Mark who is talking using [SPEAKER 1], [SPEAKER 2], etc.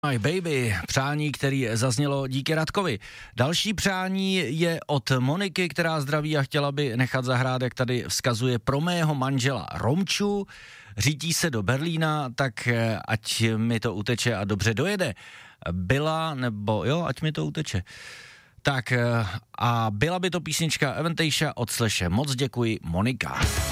[SPEAKER 1] My baby, přání, který zaznělo díky Radkovi. Další přání je od Moniky, která zdraví a chtěla by nechat zahrát, jak tady vzkazuje, pro mého manžela Romču. Řítí se do Berlína, tak ať mi to uteče a dobře dojede. Ať mi to uteče. Tak a byla by to písnička Avantasia od Slashe. Moc děkuji, Monika.